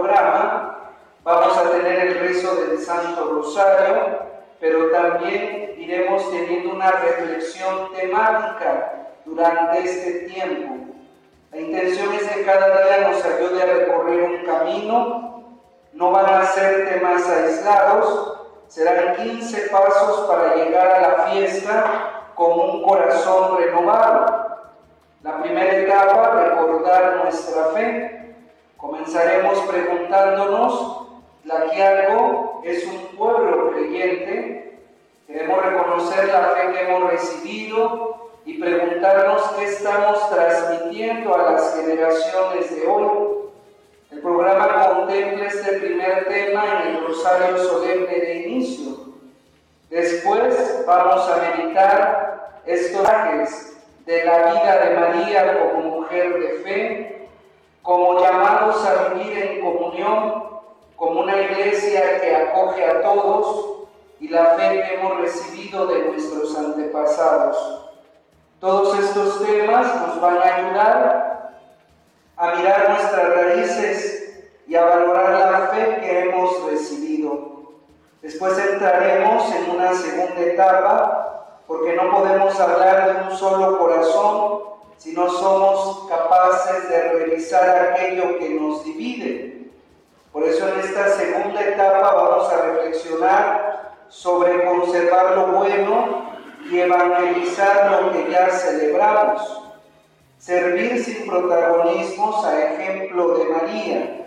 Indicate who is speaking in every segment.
Speaker 1: programa vamos a tener el rezo del Santo Rosario, pero también iremos teniendo una reflexión temática durante este tiempo. La intención es que cada día nos ayude a recorrer un camino. No van a ser temas aislados, serán 15 pasos para llegar a la fiesta con un corazón renovado. La primera etapa, recordar nuestra fe. Comenzaremos preguntándonos, Tlaxiaco es un pueblo creyente. Queremos reconocer la fe que hemos recibido y preguntarnos qué estamos transmitiendo a las generaciones de hoy. El programa contempla este primer tema en el Rosario Solemne de inicio. Después vamos a meditar estos pasajes de la vida de María como mujer de fe, como llamados a vivir en comunión, como una iglesia que acoge a todos y la fe que hemos recibido de nuestros antepasados. Todos estos temas nos van a ayudar a mirar nuestras raíces y a valorar la fe que hemos recibido. Después entraremos en una segunda etapa, porque no podemos hablar de un solo corazón si no somos capaces de revisar aquello que nos divide. Por eso en esta segunda etapa vamos a reflexionar sobre conservar lo bueno y evangelizar lo que ya celebramos. Servir sin protagonismos a ejemplo de María.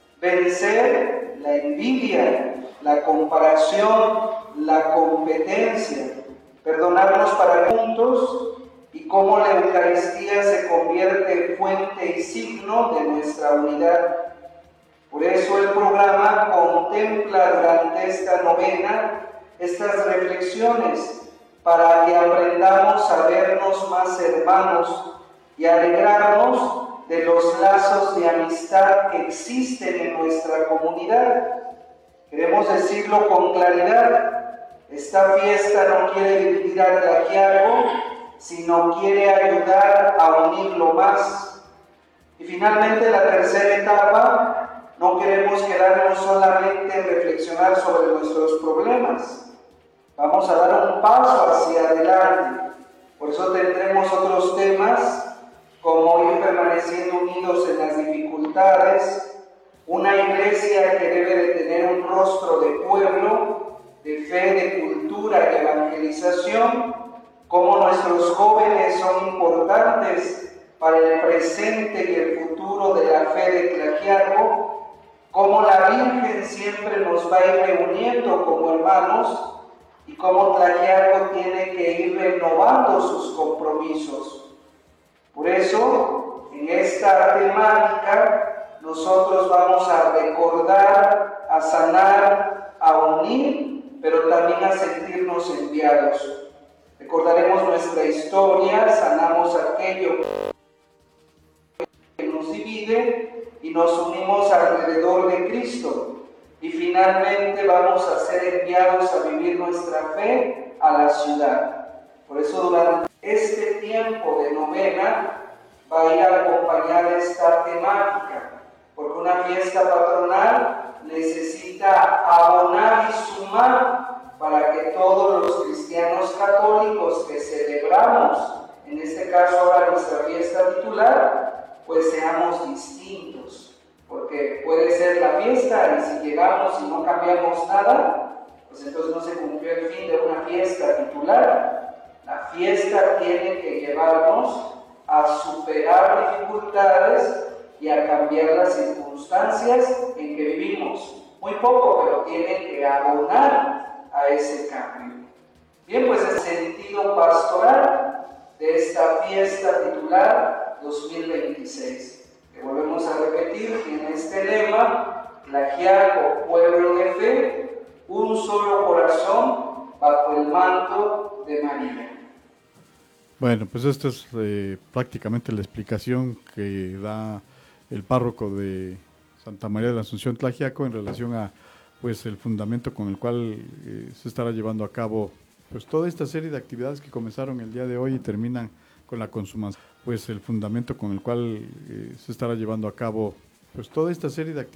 Speaker 1: Vencer la envidia, la comparación, la competencia. Perdonarnos para juntos y cómo la Eucaristía se convierte en fuente y signo de nuestra unidad. Por eso el programa contempla durante esta novena estas reflexiones para que aprendamos a vernos más hermanos y alegrarnos de los lazos de amistad que existen en nuestra comunidad. Queremos decirlo con claridad, esta fiesta no quiere dividir a Tlaxiaco, sino quiere ayudar a unirlo más. Y finalmente la tercera etapa, no queremos quedarnos solamente en reflexionar sobre nuestros problemas. Vamos a dar un paso hacia adelante. Por eso tendremos otros temas, como ir permaneciendo unidos en las dificultades, una iglesia que debe de tener un rostro de pueblo, de fe, de cultura y evangelización, cómo nuestros jóvenes son importantes para el presente y el futuro de la fe de Tlaxiaco, cómo la Virgen siempre nos va a ir reuniendo como hermanos y cómo Tlaxiaco tiene que ir renovando sus compromisos. Por eso, en esta temática, nosotros vamos a recordar, a sanar, a unir, pero también a sentirnos enviados. Recordaremos nuestra historia, sanamos aquello que nos divide y nos unimos alrededor de Cristo. Y finalmente vamos a ser enviados a vivir nuestra fe a la ciudad. Por eso durante este tiempo de novena va a ir acompañada esta temática, porque una fiesta patronal necesita abonar y sumar para que todos los cristianos católicos que celebramos, en este caso ahora nuestra fiesta titular, pues seamos distintos, porque puede ser la fiesta y si llegamos y no cambiamos nada, pues entonces no se cumplió el fin de una fiesta titular. La fiesta tiene que llevarnos a superar dificultades y a cambiar las circunstancias en que vivimos. Muy poco, pero tiene que abonar a ese cambio. Bien, pues el sentido pastoral de esta fiesta titular 2026. Que volvemos a repetir, tiene este lema, Tlaxiaco, pueblo de fe, un solo corazón bajo el manto de María.
Speaker 2: Bueno, pues esta es prácticamente la explicación que da el párroco de Santa María de la Asunción Tlaxiaco en relación a pues el fundamento con el cual se estará llevando a cabo pues toda esta serie de actividades que comenzaron el día de hoy y terminan con la consumación. Pues el fundamento con el cual se estará llevando a cabo pues toda esta serie de actividades